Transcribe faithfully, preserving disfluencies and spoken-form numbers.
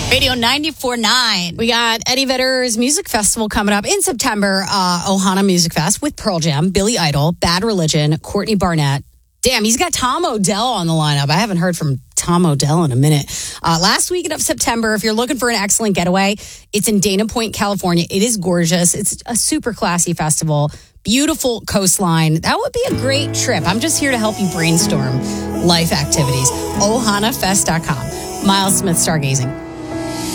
Radio ninety-four point nine. We got Eddie Vedder's Music Festival coming up in September. Uh, Ohana Music Fest with Pearl Jam, Billy Idol, Bad Religion, Courtney Barnett. Damn, he's got Tom Odell on the lineup. I haven't heard from Tom Odell in a minute. Uh, last weekend of September, if you're looking for an excellent getaway, it's in Dana Point, California. It is gorgeous. It's a super classy festival. Beautiful coastline. That would be a great trip. I'm just here to help you brainstorm life activities. ohana fest dot com. Miles Smith, Stargazing.